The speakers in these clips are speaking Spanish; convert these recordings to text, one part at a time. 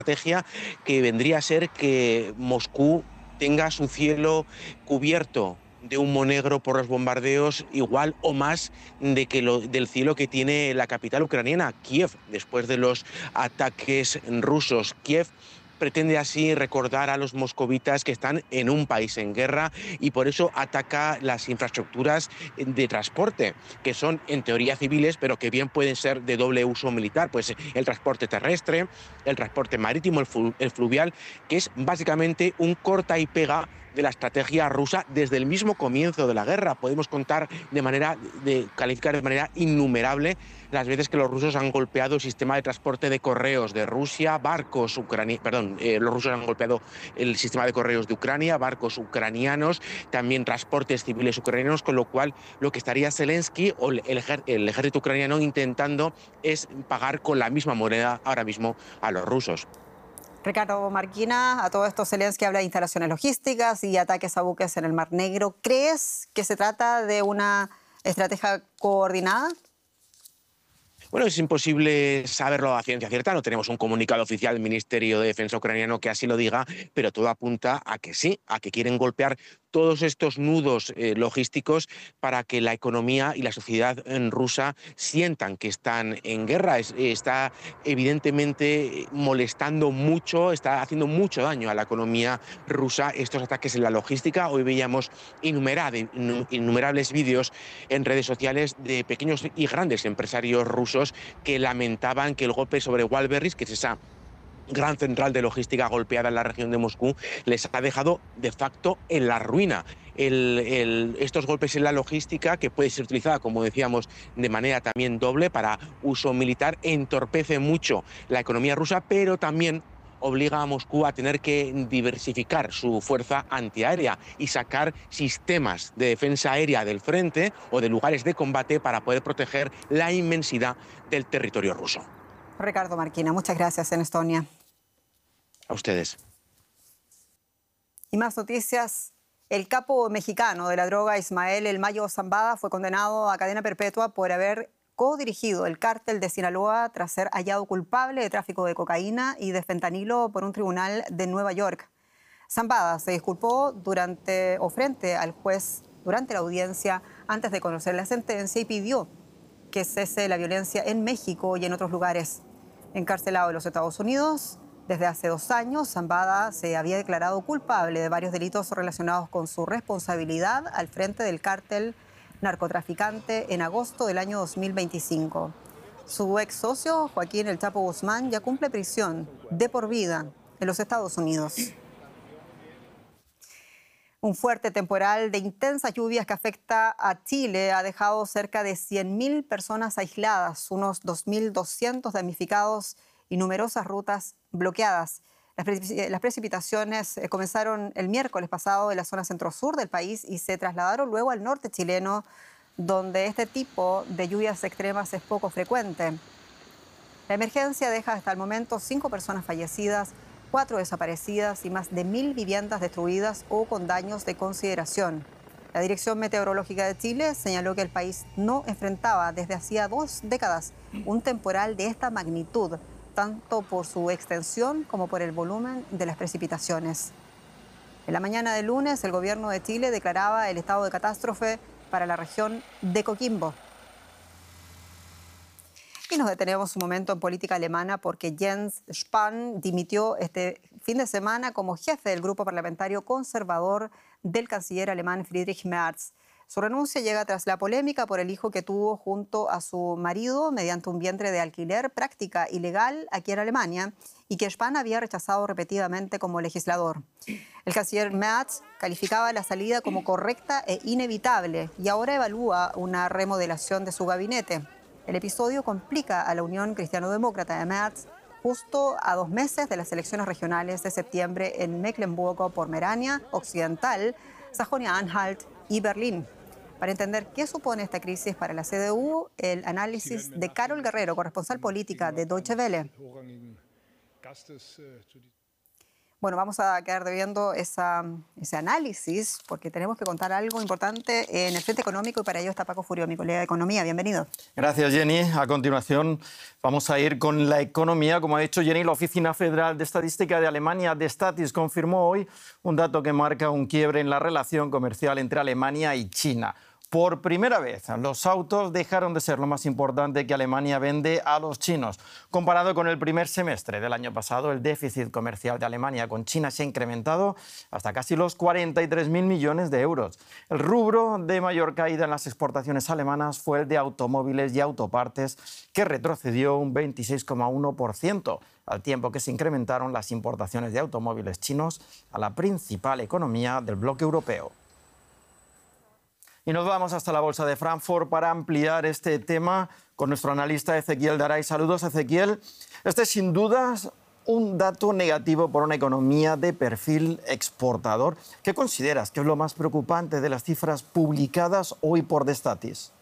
estrategia que vendría a ser que Moscú tenga su cielo cubierto de humo negro por los bombardeos igual o más del cielo que tiene la capital ucraniana, Kiev, después de los ataques rusos. Kiev pretende así recordar a los moscovitas que están en un país en guerra y por eso ataca las infraestructuras de transporte, que son en teoría civiles, pero que bien pueden ser de doble uso militar, pues el transporte terrestre, el transporte marítimo, el fluvial, que es básicamente un corta y pega de la estrategia rusa desde el mismo comienzo de la guerra. Podemos calificar de manera innumerable las veces que los rusos han golpeado el sistema de transporte de correos de Rusia, los rusos han golpeado el sistema de correos de Ucrania, barcos ucranianos, también transportes civiles ucranianos, con lo cual lo que estaría Zelensky o el ejército ucraniano intentando es pagar con la misma moneda ahora mismo a los rusos. Ricardo Marquina, a todo esto Zelensky habla de instalaciones logísticas y ataques a buques en el Mar Negro. ¿Crees que se trata de una estrategia coordinada? Bueno, es imposible saberlo a ciencia cierta, no tenemos un comunicado oficial del Ministerio de Defensa ucraniano que así lo diga, pero todo apunta a que sí, a que quieren golpear todos estos nudos logísticos para que la economía y la sociedad rusa sientan que están en guerra. Está evidentemente molestando mucho, está haciendo mucho daño a la economía rusa estos ataques en la logística. Hoy veíamos innumerables vídeos en redes sociales de pequeños y grandes empresarios rusos que lamentaban que el golpe sobre Walberis, que es esa gran central de logística golpeada en la región de Moscú, les ha dejado de facto en la ruina. Estos golpes en la logística, que puede ser utilizada, como decíamos, de manera también doble para uso militar, entorpece mucho la economía rusa, pero también obliga a Moscú a tener que diversificar su fuerza antiaérea y sacar sistemas de defensa aérea del frente o de lugares de combate para poder proteger la inmensidad del territorio ruso. Ricardo Marquina, muchas gracias en Estonia. A ustedes. Y más noticias. El capo mexicano de la droga, Ismael El Mayo Zambada, fue condenado a cadena perpetua por haber codirigido el cártel de Sinaloa tras ser hallado culpable de tráfico de cocaína y de fentanilo por un tribunal de Nueva York. Zambada se disculpó frente al juez durante la audiencia antes de conocer la sentencia y pidió que cese la violencia en México y en otros lugares. Encarcelado en los Estados Unidos desde hace 2 años, Zambada se había declarado culpable de varios delitos relacionados con su responsabilidad al frente del cártel narcotraficante en agosto del año 2025. Su ex socio, Joaquín El Chapo Guzmán, ya cumple prisión de por vida en los Estados Unidos. Un fuerte temporal de intensas lluvias que afecta a Chile ha dejado cerca de 100.000 personas aisladas, unos 2.200 damnificados y numerosas rutas bloqueadas. Las precipitaciones comenzaron el miércoles pasado en la zona centro-sur del país y se trasladaron luego al norte chileno, donde este tipo de lluvias extremas es poco frecuente. La emergencia deja hasta el momento 5 personas fallecidas, 4 desaparecidas y más de 1.000 viviendas destruidas o con daños de consideración. La Dirección Meteorológica de Chile señaló que el país no enfrentaba desde hacía 2 décadas un temporal de esta magnitud, tanto por su extensión como por el volumen de las precipitaciones. En la mañana del lunes, el gobierno de Chile declaraba el estado de catástrofe para la región de Coquimbo. Y nos detenemos un momento en política alemana porque Jens Spahn dimitió este fin de semana como jefe del grupo parlamentario conservador del canciller alemán Friedrich Merz. Su renuncia llega tras la polémica por el hijo que tuvo junto a su marido mediante un vientre de alquiler, práctica ilegal aquí en Alemania, y que Spahn había rechazado repetidamente como legislador. El canciller Merz calificaba la salida como correcta e inevitable y ahora evalúa una remodelación de su gabinete. El episodio complica a la Unión Cristiano-Demócrata de Merz justo a 2 meses de las elecciones regionales de septiembre en Mecklemburgo-Pomerania Occidental, Sajonia-Anhalt y Berlín. Para entender qué supone esta crisis para la CDU, el análisis de Carol Guerrero, corresponsal política de Deutsche Welle. Bueno, vamos a quedar debiendo ese análisis porque tenemos que contar algo importante en el frente económico y para ello está Paco Furio, mi colega de Economía. Bienvenido. Gracias, Jenny. A continuación vamos a ir con la economía. Como ha dicho Jenny, la Oficina Federal de Estadística de Alemania, Destatis, confirmó hoy un dato que marca un quiebre en la relación comercial entre Alemania y China. Por primera vez, los autos dejaron de ser lo más importante que Alemania vende a los chinos. Comparado con el primer semestre del año pasado, el déficit comercial de Alemania con China se ha incrementado hasta casi los 43.000 millones de euros. El rubro de mayor caída en las exportaciones alemanas fue el de automóviles y autopartes, que retrocedió un 26,1%, al tiempo que se incrementaron las importaciones de automóviles chinos a la principal economía del bloque europeo. Y nos vamos hasta la Bolsa de Frankfurt para ampliar este tema con nuestro analista Ezequiel Daray. Saludos, Ezequiel. Este es sin dudas un dato negativo por una economía de perfil exportador. ¿Qué consideras que es lo más preocupante de las cifras publicadas hoy por Destatis?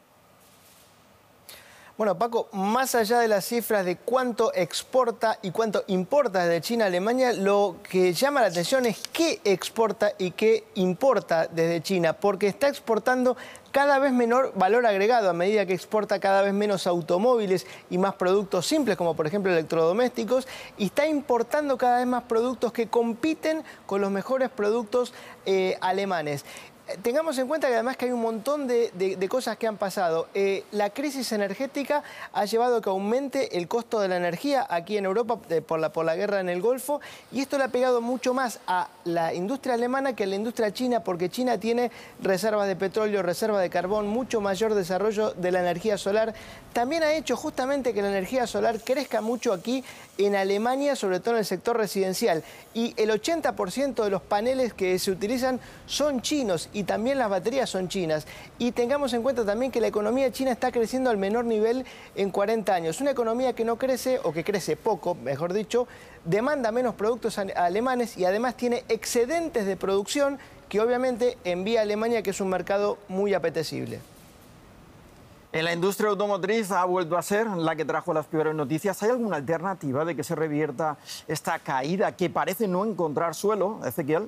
Bueno, Paco, más allá de las cifras de cuánto exporta y cuánto importa desde China a Alemania, lo que llama la atención es qué exporta y qué importa desde China, porque está exportando cada vez menor valor agregado a medida que exporta cada vez menos automóviles y más productos simples, como por ejemplo electrodomésticos, y está importando cada vez más productos que compiten con los mejores productos alemanes. Tengamos en cuenta que además que hay un montón de cosas que han pasado. La crisis energética ha llevado a que aumente el costo de la energía aquí en Europa por la guerra en el Golfo, y esto le ha pegado mucho más a la industria alemana que a la industria china, porque China tiene reservas de petróleo, reservas de carbón, mucho mayor desarrollo de la energía solar. También ha hecho justamente que la energía solar crezca mucho aquí en Alemania, sobre todo en el sector residencial. Y el 80% de los paneles que se utilizan son chinos, y también las baterías son chinas. Y tengamos en cuenta también que la economía china está creciendo al menor nivel en 40 años. Una economía que no crece, o que crece poco, mejor dicho, demanda menos productos alemanes y además tiene excedentes de producción que obviamente envía a Alemania, que es un mercado muy apetecible. En la industria automotriz ha vuelto a ser la que trajo las peores noticias. ¿Hay alguna alternativa de que se revierta esta caída que parece no encontrar suelo, Ezequiel?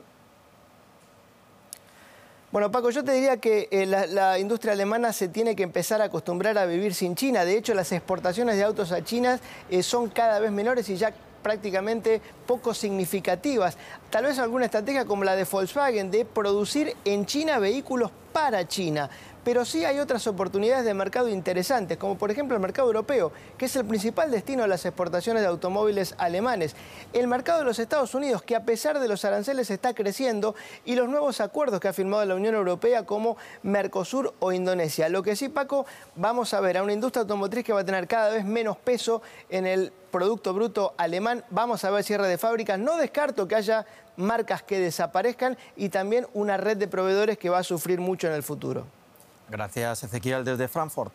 Bueno, Paco, yo te diría que la industria alemana se tiene que empezar a acostumbrar a vivir sin China. De hecho, las exportaciones de autos a China son cada vez menores y ya prácticamente poco significativas. Tal vez alguna estrategia como la de Volkswagen de producir en China vehículos para China. Pero sí hay otras oportunidades de mercado interesantes, como por ejemplo el mercado europeo, que es el principal destino de las exportaciones de automóviles alemanes. El mercado de los Estados Unidos, que a pesar de los aranceles está creciendo, y los nuevos acuerdos que ha firmado la Unión Europea como Mercosur o Indonesia. Lo que sí, Paco, vamos a ver a una industria automotriz que va a tener cada vez menos peso en el Producto Bruto alemán. Vamos a ver cierre de fábricas. No descarto que haya marcas que desaparezcan y también una red de proveedores que va a sufrir mucho en el futuro. Gracias, Ezequiel, desde Frankfurt.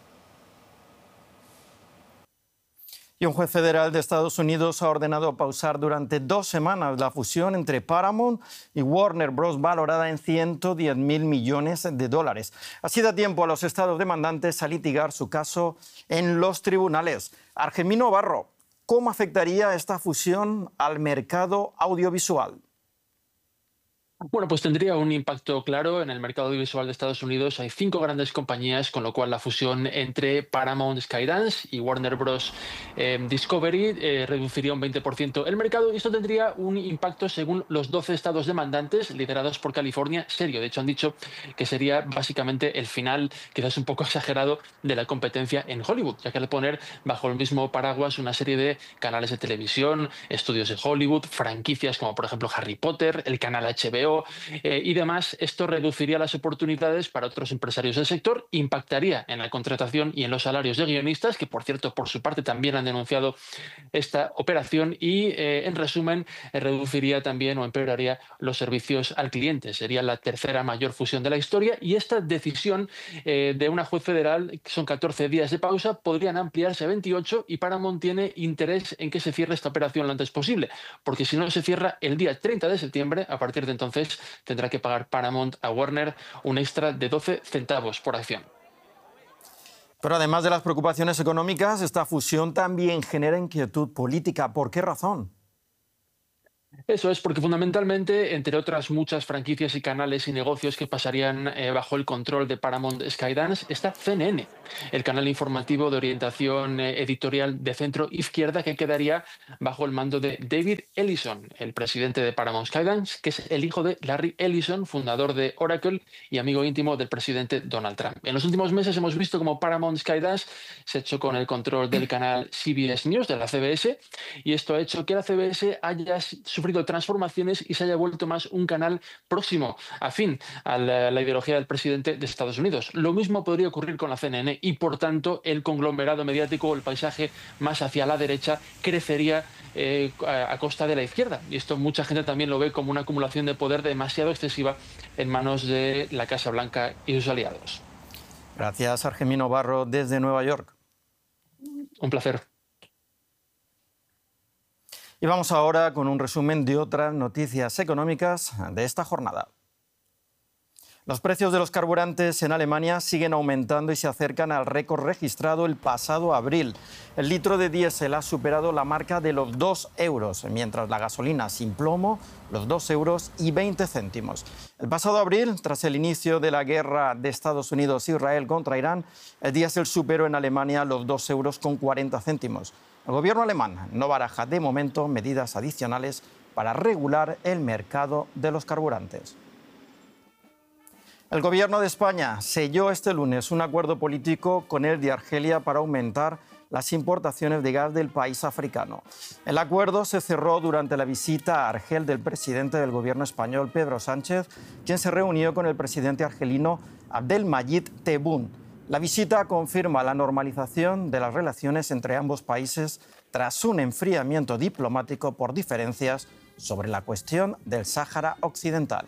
Y un juez federal de Estados Unidos ha ordenado pausar durante 2 semanas la fusión entre Paramount y Warner Bros., valorada en 110.000 millones de dólares. Así da tiempo a los estados demandantes a litigar su caso en los tribunales. Argemino Barro, ¿cómo afectaría esta fusión al mercado audiovisual? Bueno, pues tendría un impacto claro en el mercado audiovisual de Estados Unidos. Hay 5 grandes compañías, con lo cual la fusión entre Paramount Skydance y Warner Bros. Discovery reduciría un 20% el mercado, y esto tendría un impacto, según los 12 estados demandantes, liderados por California, serio. De hecho, han dicho que sería básicamente el final, quizás un poco exagerado, de la competencia en Hollywood, ya que al poner bajo el mismo paraguas una serie de canales de televisión, estudios de Hollywood, franquicias como por ejemplo Harry Potter, el canal HBO, y demás, esto reduciría las oportunidades para otros empresarios del sector, impactaría en la contratación y en los salarios de guionistas, que por cierto, por su parte, también han denunciado esta operación, y en resumen, reduciría también o empeoraría los servicios al cliente. Sería la tercera mayor fusión de la historia, y esta decisión de una juez federal, que son 14 días de pausa, podrían ampliarse a 28, y Paramount tiene interés en que se cierre esta operación lo antes posible, porque si no se cierra el día 30 de septiembre, a partir de entonces tendrá que pagar Paramount a Warner un extra de 12 centavos por acción. Pero además de las preocupaciones económicas, esta fusión también genera inquietud política. ¿Por qué razón? Eso es, porque fundamentalmente, entre otras muchas franquicias y canales y negocios que pasarían bajo el control de Paramount Skydance, está CNN, el canal informativo de orientación editorial de centro izquierda que quedaría bajo el mando de David Ellison, el presidente de Paramount Skydance, que es el hijo de Larry Ellison, fundador de Oracle y amigo íntimo del presidente Donald Trump. En los últimos meses hemos visto cómo Paramount Skydance se ha hecho con el control del canal CBS News, de la CBS, y esto ha hecho que la CBS haya sufrido transformaciones y se haya vuelto más un canal próximo, afín a la ideología del presidente de Estados Unidos. Lo mismo podría ocurrir con la CNN y, por tanto, el conglomerado mediático o el paisaje más hacia la derecha crecería a costa de la izquierda. Y esto mucha gente también lo ve como una acumulación de poder demasiado excesiva en manos de la Casa Blanca y sus aliados. Gracias, Argemino Barro, desde Nueva York. Un placer. Y vamos ahora con un resumen de otras noticias económicas de esta jornada. Los precios de los carburantes en Alemania siguen aumentando y se acercan al récord registrado el pasado abril. El litro de diésel ha superado la marca de los 2 euros, mientras la gasolina sin plomo, los 2 euros y 20 céntimos. El pasado abril, tras el inicio de la guerra de Estados Unidos e Israel contra Irán, el diésel superó en Alemania los 2 euros con 40 céntimos. El gobierno alemán no baraja de momento medidas adicionales para regular el mercado de los carburantes. El gobierno de España selló este lunes un acuerdo político con el de Argelia para aumentar las importaciones de gas del país africano. El acuerdo se cerró durante la visita a Argel del presidente del gobierno español, Pedro Sánchez, quien se reunió con el presidente argelino Abdelmadjid Tebboune. La visita confirma la normalización de las relaciones entre ambos países tras un enfriamiento diplomático por diferencias sobre la cuestión del Sáhara Occidental.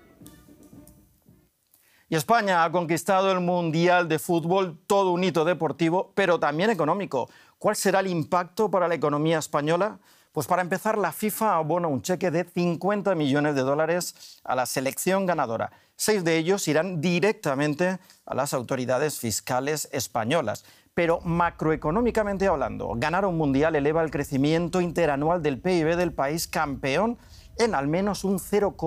Y España ha conquistado el Mundial de Fútbol, todo un hito deportivo, pero también económico. ¿Cuál será el impacto para la economía española? Pues para empezar, la FIFA abona un cheque de 50 millones de dólares a la selección ganadora. 6 de ellos irán directamente a las autoridades fiscales españolas. Pero macroeconómicamente hablando, ganar un mundial eleva el crecimiento interanual del PIB del país campeón en al menos un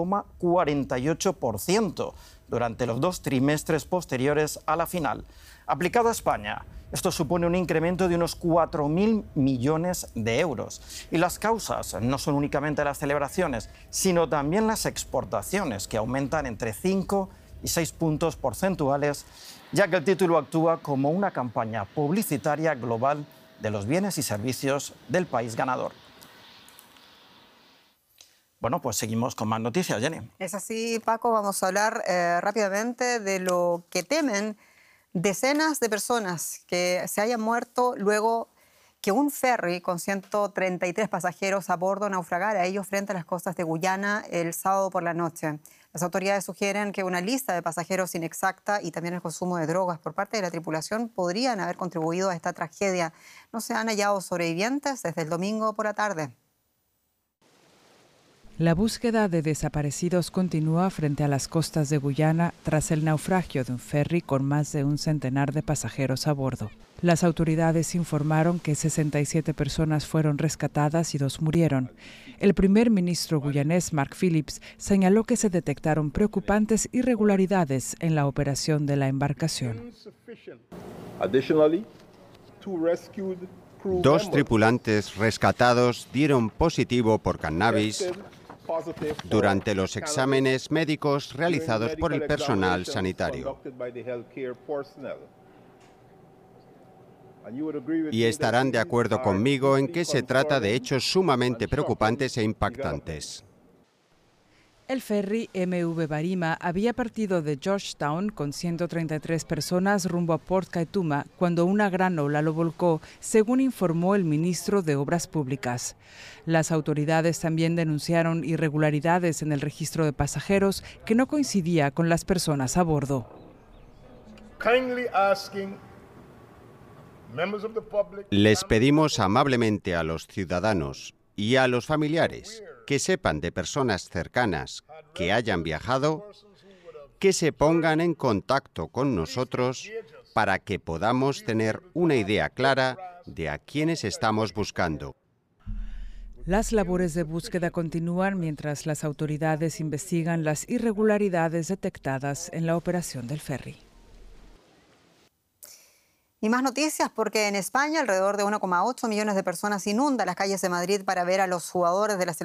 0,48% durante los 2 trimestres posteriores a la final. Aplicado a España, esto supone un incremento de unos 4.000 millones de euros. Y las causas no son únicamente las celebraciones, sino también las exportaciones, que aumentan entre 5 y 6 puntos porcentuales, ya que el título actúa como una campaña publicitaria global de los bienes y servicios del país ganador. Bueno, pues seguimos con más noticias, Jenny. Es así, Paco. Vamos a hablar rápidamente de lo que temen decenas de personas que se hayan muerto luego que un ferry con 133 pasajeros a bordo naufragara, ellos frente a las costas de Guyana el sábado por la noche. Las autoridades sugieren que una lista de pasajeros inexacta y también el consumo de drogas por parte de la tripulación podrían haber contribuido a esta tragedia. No se han hallado sobrevivientes desde el domingo por la tarde. La búsqueda de desaparecidos continúa frente a las costas de Guyana tras el naufragio de un ferry con más de un centenar de pasajeros a bordo. Las autoridades informaron que 67 personas fueron rescatadas y 2 murieron. El primer ministro guyanés, Mark Phillips, señaló que se detectaron preocupantes irregularidades en la operación de la embarcación. 2 tripulantes rescatados dieron positivo por cannabis durante los exámenes médicos realizados por el personal sanitario. Y estarán de acuerdo conmigo en que se trata de hechos sumamente preocupantes e impactantes. El ferry MV Barima había partido de Georgetown con 133 personas rumbo a Port Kaituma cuando una gran ola lo volcó, según informó el ministro de Obras Públicas. Las autoridades también denunciaron irregularidades en el registro de pasajeros que no coincidía con las personas a bordo. Les pedimos amablemente a los ciudadanos y a los familiares que sepan de personas cercanas que hayan viajado, que se pongan en contacto con nosotros para que podamos tener una idea clara de a quiénes estamos buscando. Las labores de búsqueda continúan mientras las autoridades investigan las irregularidades detectadas en la operación del ferry. Y más noticias porque en España alrededor de 1,8 millones de personas inundan las calles de Madrid para ver a los jugadores de la selección